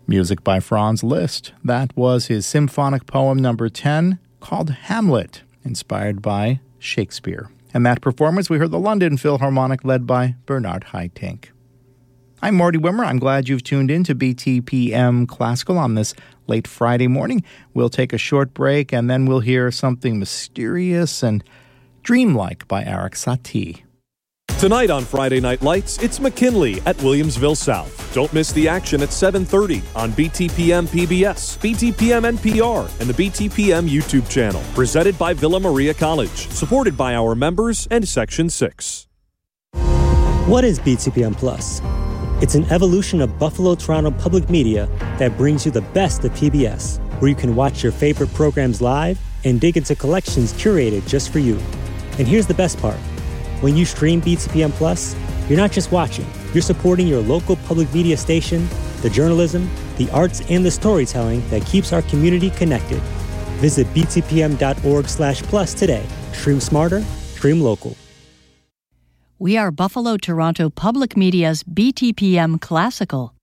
Music by Franz Liszt. That was his symphonic poem number 10 called Hamlet, inspired by Shakespeare. And that performance, we heard the London Philharmonic led by Bernard Haitink. I'm Marty Wimmer. I'm glad you've tuned in to BTPM Classical on this late Friday morning. We'll take a short break and then we'll hear something mysterious and dreamlike by Eric Satie. Tonight on Friday Night Lights, it's McKinley at Williamsville South. Don't miss the action at 7:30 on BTPM PBS, BTPM NPR, and the BTPM YouTube channel. Presented by Villa Maria College. Supported by our members and Section 6. What is BTPM Plus? It's an evolution of Buffalo Toronto Public Media that brings you the best of PBS, where you can watch your favorite programs live and dig into collections curated just for you. And here's the best part. When you stream BTPM Plus, you're not just watching, you're supporting your local public media station, the journalism, the arts, and the storytelling that keeps our community connected. Visit btpm.org/plus today. Stream smarter, stream local. We are Buffalo Toronto Public Media's BTPM Classical.